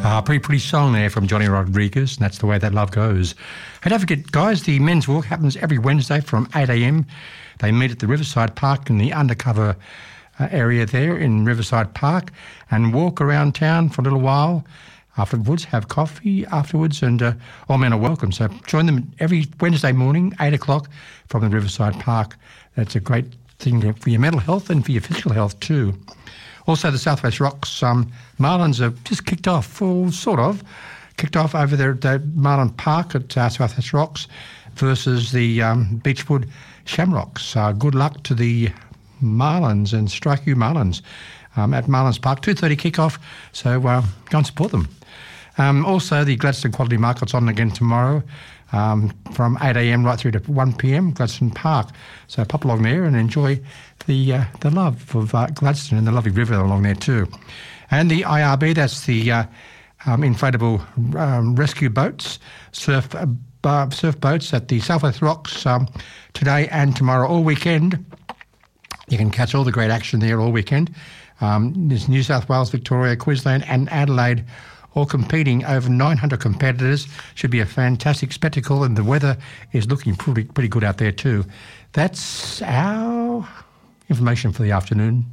Pretty song there from Johnny Rodriguez, and that's the way that love goes. Hey, don't forget, guys, the men's walk happens every Wednesday from 8 a.m. They meet at the Riverside Park in the undercover area there in Riverside Park and walk around town for a little while. Afterwards, have coffee afterwards, and all men are welcome. So join them every Wednesday morning, 8 o'clock, from the Riverside Park. That's a great thing for your mental health and for your physical health too. Also, the Southwest Rocks Marlins have just kicked off, or sort of, kicked off over there at Marlin Park at Southwest Rocks versus the Beechwood Shamrocks. Good luck to the Marlins and Strike You Marlins at Marlins Park. 2:30 kickoff, so go and support them. Also, the Gladstone Quality Market's on again tomorrow from 8 a.m. right through to 1 p.m. Gladstone Park. So pop along there and enjoy the love of Gladstone and the lovely river along there too. And the IRB, that's the inflatable rescue boats, surf boats at the Southwest Rocks today and tomorrow, all weekend. You can catch all the great action there all weekend. There's New South Wales, Victoria, Queensland and Adelaide all competing, over 900 competitors. Should be a fantastic spectacle, and the weather is looking pretty good out there too. That's our information for the afternoon.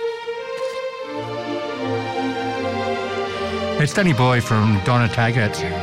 It's Danny Boy from Donna Taggart.